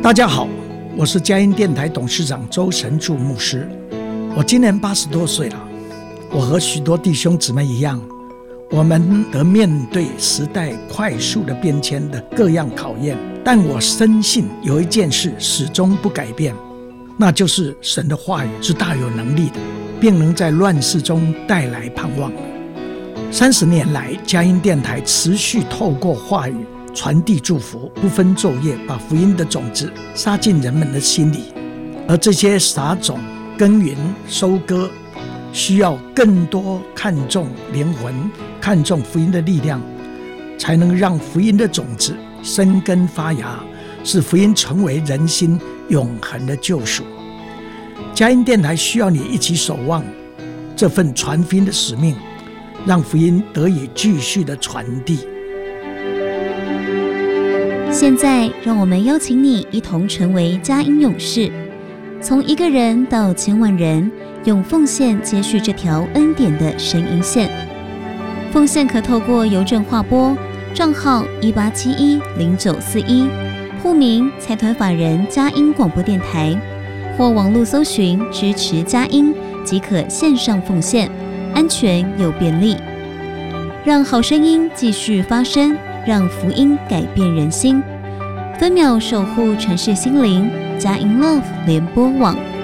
大家好，我是佳音电台董事长周神助牧师。我今年80多岁了，我和许多弟兄姊妹一样，我们得面对时代快速的变迁的各样考验，但我深信有一件事始终不改变，那就是神的话语是大有能力的，并能在乱世中带来盼望。30年来，佳音电台持续透过话语传递祝福，不分昼夜，把福音的种子撒进人们的心里。而这些撒种、耕耘、收割，需要更多看重灵魂、看重福音的力量，才能让福音的种子生根发芽，使福音成为人心永恒的救赎。佳音电台需要你一起守望这份传福音的使命，让福音得以继续的传递。 现在让我们邀请你一同成为佳音勇士，从1个人到千万人，用奉献接续这条恩典的声音线。奉献可透过邮政划拨账号18710941，户名财团法人佳音广播电台，或网络搜寻支持佳音即可线上奉献，安全又便利。让好声音继续发声，让福音改变人心。分秒守护城市心灵，佳音 Love 联播网。